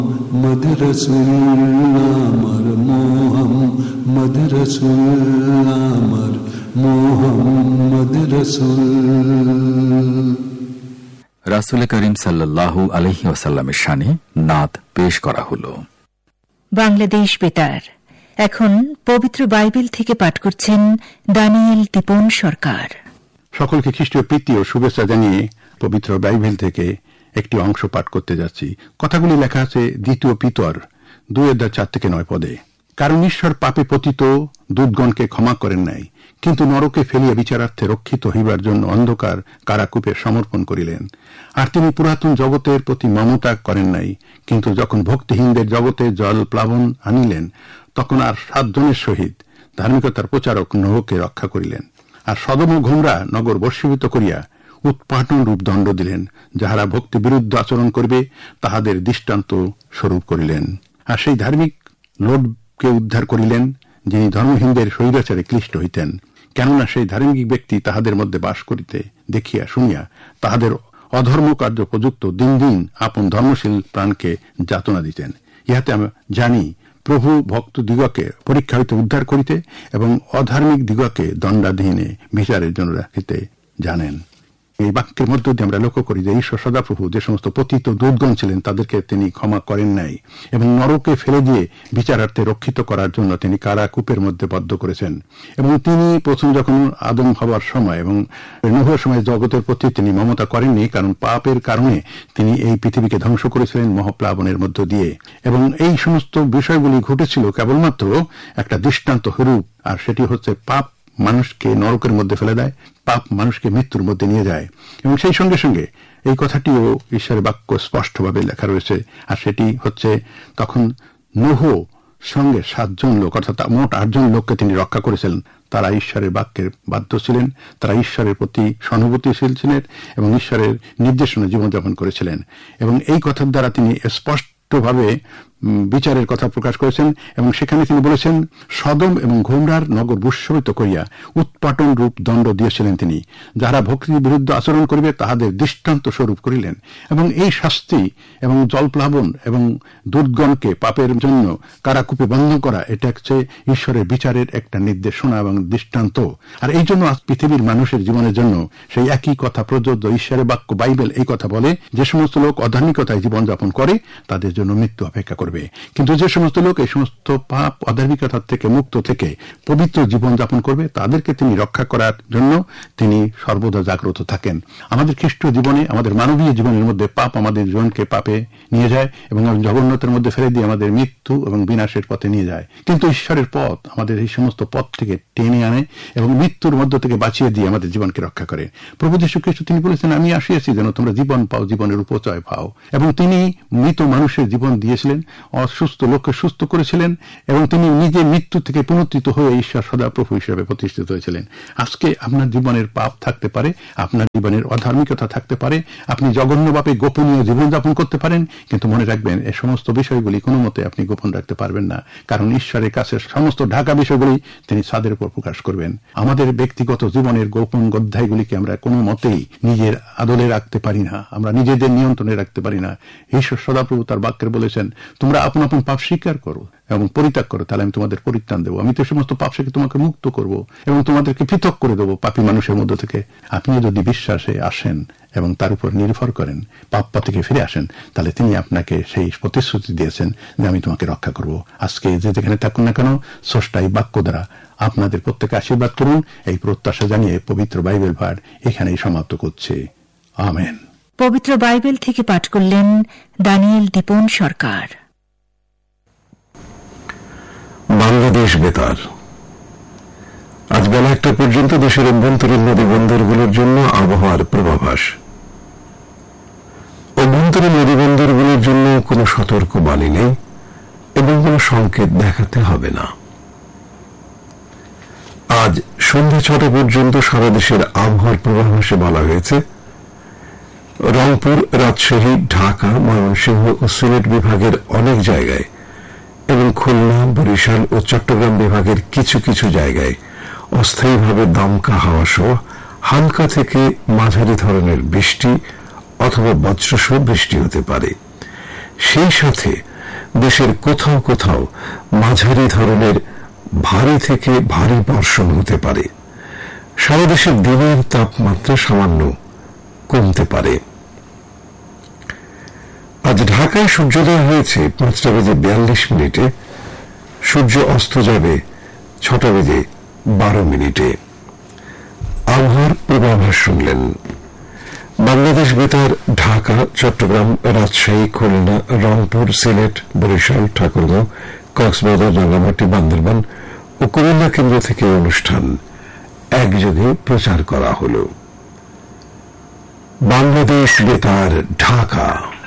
মোহাম্মদ রাসূল আমার, মোহাম্মদ রাসূল আমার, মোহাম্মদ রাসূল। রাসূল করিম সাল্লাল্লাহু আলাইহি ওয়াসাল্লামের শানে নাত পেশ করা হলো। বাংলাদেশ বেতার এখন পবিত্র বাইবেল থেকে পাঠ করছেন দানিয়েল দীপন সরকার। সকলকে খ্রিস্টীয় প্রীতি ও শুভেচ্ছা জানিয়ে পবিত্র বাইবেল থেকে একটি অংশ পাঠ করতে যাচ্ছি। কথাগুলি লেখা আছে 2 পিতর 2:4-9 পদে। কারণ ঈশ্বর পাপে পতিত দূতগণকে ক্ষমা করেন নাই, কিন্তু নরকে ফেলিয়া বিচারার্থে রক্ষিত হইবার জন্য অন্ধকার কারাকূপে সমর্পণ করিলেন। আর তিনি পুরাতন জগতের প্রতি মমতা করেন নাই, কিন্তু যখন ভক্তিহীনদের জগতে জল প্লাবন আনিলেন, তখন আর 7 জনের সহিত ধার্মিকতার প্রচারক নোহকে রক্ষা করিলেন। আর সদম ও গমরা নগর বর্ষীভূত করিয়া উৎপাটন রূপ দণ্ড দিলেন। যাহারা ভক্তি বিরুদ্ধ আচরণ করবে তাহাদের দৃষ্টান্ত স্বরূপ করিলেন। আর সেই ধার্মিক লোডকে উদ্ধার করিলেন, যিনি ধর্মহীনদের স্বৈরাচারে ক্লিষ্ট হইতেন। কেননা সেই ধার্মিক ব্যক্তি তাহাদের মধ্যে বাস করিতে দেখিয়া শুনিয়া তাহাদের অধর্ম কার্য প্রযুক্ত দিন দিন আপন ধর্মশীল প্রাণকে যাতনা দিতেন। ইহাতে আমরা জানি প্রভু ভক্ত দিগকে পরীক্ষা হইতে উদ্ধার করিতে এবং অধার্মিক দিগকে দণ্ডাধীনে বিচারের জন্য রাখিতে জানেন। এই বাক্যের মধ্য দিয়ে আমরা লক্ষ্য করি যে ঈশ্বর সদাপ্রভু যে সমস্ত পতিত দূতগণ ছিলেন তাদেরকে তিনি ক্ষমা করেন নাই এবং নরকে ফেলে দিয়ে বিচারার্থে রক্ষিত করার জন্য তিনি কারাকূপের মধ্যে বদ্ধ করেছেন। এবং তিনি প্রথম যখন আদম হওয়ার সময় এবং নোহর সময় জগতের প্রতি তিনি মমতা করেননি, কারণ পাপের কারণে তিনি এই পৃথিবীকে ধ্বংস করেছিলেন মহাপ্লাবনের মধ্য দিয়ে। এবং এই সমস্ত বিষয়গুলি ঘটেছিল কেবলমাত্র একটা দৃষ্টান্ত স্বরূপ, আর সেটি হচ্ছে পাপ মানুষকে নরকের মধ্যে ফেলে দেয়, পাপ মানুষকে মৃত্যুর মধ্যে নিয়ে যায়। এবং সেই সঙ্গে সঙ্গে এই কথাটিও ঈশ্বরের বাক্য স্পষ্টভাবে লেখা রয়েছে, আর সেটি হচ্ছে তখন নোহ সঙ্গে 7 জন লোক, অর্থাৎ মোট 8 জন লোককে তিনি রক্ষা করেছিলেন। তারা ঈশ্বরের বাক্যের বাধ্য ছিলেন, তারা ঈশ্বরের প্রতি সহানুভূতিশীল ছিলেন এবং ঈশ্বরের নির্দেশনা জীবনযাপন করেছিলেন। এবং এই কথার দ্বারা তিনি স্পষ্টভাবে বিচারের কথা প্রকাশ করেছেন। এবং সেখানে তিনি বলেছেন সদম এবং গমরার নগর ভূস্খলিত করিয়া উৎপাটন রূপ দণ্ড দিয়েছিলেন তিনি। যারা ভক্তির বিরুদ্ধে আচরণ করিবে তাহাদের দৃষ্টান্ত স্বরূপ করিলেন। এবং এই শাস্তি এবং জলপ্লাবন এবং দুর্গণকে পাপের জন্য কারাকূপে বন্ধ করা, এটা হচ্ছে ঈশ্বরের বিচারের একটা নির্দেশনা এবং দৃষ্টান্ত। আর এই জন্য আজ পৃথিবীর মানুষের জীবনের জন্য সেই একই কথা প্রযোজ্য। ঈশ্বরের বাক্য বাইবেল এই কথা বলে, যে সমস্ত লোক অধার্মিকতায় জীবনযাপন করে তাদের জন্য মৃত্যু অপেক্ষা করবে। কিন্তু যে সমস্ত লোক এই সমস্ত পাপ অধার্মিকতার থেকে মুক্ত থেকে পবিত্র জীবনযাপন করবে তাদেরকে তিনি রক্ষা করার জন্য তিনি সর্বদা জাগ্রত থাকেন। আমাদের খ্রিস্টীয় জীবনে, আমাদের মানবীয় জীবনের মধ্যে পাপ আমাদের জীবনকে পাপে নিয়ে যায় এবং জঘন্যতার মধ্যে ফেলে দিয়ে আমাদের মৃত্যু এবং বিনাশের পথে নিয়ে যায়। কিন্তু ঈশ্বরের পথ আমাদের এই সমস্ত পথ থেকে টেনে আনে এবং মৃত্যুর মধ্য থেকে বাঁচিয়ে দিয়ে আমাদের জীবনকে রক্ষা করে। প্রভু যীশু খ্রিস্ট তিনি বলেছেন, আমি আসিয়াছি যেন তোমরা জীবন পাও, জীবনের উপচয় পাও। এবং তিনি মৃত মানুষের জীবন দিয়েছিলেন, অসুস্থ লোককে সুস্থ করেছিলেন এবং তিনি নিজে মৃত্যু থেকে পুনরুত্থিত হয়ে ঈশ্বর সদাপ্রভু হিসেবে প্রতিষ্ঠিত হয়েছিলেন। আজকে আপনার জীবনের পাপ থাকতে পারে, আপনার জীবনের অধার্মিকতা থাকতে পারে, আপনি জঘন্যভাবে গোপনীয় জীবনযাপন করতে পারেন, কিন্তু মনে রাখবেন এই সমস্ত বিষয়গুলি কোনো মতে আপনি গোপন রাখতে পারবেন না, কারণ ঈশ্বরের কাছে সমস্ত ঢাকা বিষয়গুলি তিনি ছাদের উপর প্রকাশ করবেন। আমাদের ব্যক্তিগত জীবনের গোপন অধ্যায়গুলিকে আমরা কোনো মতেই নিজের আদলে রাখতে পারি না, আমরা নিজেদের নিয়ন্ত্রণে রাখতে পারি না। ঈশ্বর সদাপ্রভু তার বাক্যের বলেছেন, তোমরা আপন আপন পাপ স্বীকার করো এবং পরিত্যাগ করো, তাহলে আমি তোমাদের পরিত্রাণ দেবো। আমি তো সমস্ত পাপ থেকে তোমাকে মুক্ত করব এবং তোমাদেরকে পৃথক করে দেবো পাপী মানুষের মধ্য থেকে। আপনি যদি বিশ্বাসে আসেন এবং তার উপর নির্ভর করেন, পাপ থেকে ফিরে আসেন, তাহলে তিনি আপনাকে সেই প্রতিশ্রুতি দিয়েছেন যে আমি তোমাকে রক্ষা করব। আজকে যে যেখানে থাকুন না কেন, স্রষ্টা এই বাক্য দ্বারা আপনাদের প্রত্যেকে আশীর্বাদ করুন, এই প্রত্যাশা জানিয়ে পবিত্র বাইবেল পাঠ এখানেই সমাপ্ত করছে। আমেন। পবিত্র বাইবেল থেকে পাঠ করলেন দানিয়েল দীপন সরকার। বাংলাদেশ বেতার আজ বেলা 1টা পর্যন্ত দেশের অভ্যন্তরীণ নদী বন্দরগুলোর জন্য আবহাওয়ার পূর্বাভাস। অভ্যন্তরীণ নদী বন্দরগুলোর জন্য কোনো সতর্কবাণী নেই এবং কোনো সংকেত দেখাতে হবে না। আজ সন্ধ্যা 6টা পর্যন্ত সারা দেশের আবহাওয়ার পূর্বাভাসে বলা হয়েছে, রংপুর, রাজশাহী, ঢাকা, ময়মনসিংহ ও সিলেট বিভাগের অনেক জায়গায় এবং খুলনা, বরিশাল ও চট্টগ্রাম বিভাগের কিছু কিছু জায়গায় অস্থায়ীভাবে দমকা হাওয়া সহ হালকা থেকে মাঝারি ধরনের বৃষ্টি অথবা বজ্রসহ বৃষ্টি হতে পারে। সেই সাথে দেশের কোথাও কোথাও মাঝারি ধরনের ভারী থেকে ভারী বর্ষণ হতে পারে। সারা দেশের দিনের তাপমাত্রা সামান্য কমতে পারে। আজ ঢাকায় সূর্যোদয় হয়েছে 5:42, সূর্য অস্ত যাবে 6:12। আবহাওয়ার পূর্বাভাস শুনলেন। বাংলাদেশ বেতার ঢাকা, চট্টগ্রাম, রাজশাহী, খুলনা, রংপুর, সিলেট, বরিশাল, ঠাকুরগাঁও, কক্সবাজার, রাঙ্গামাটি, বান্দরবান ও কুমিল্লা কেন্দ্র থেকে অনুষ্ঠান একযোগে প্রচার করা হল। বাংলাদেশ বেতার ঢাকা।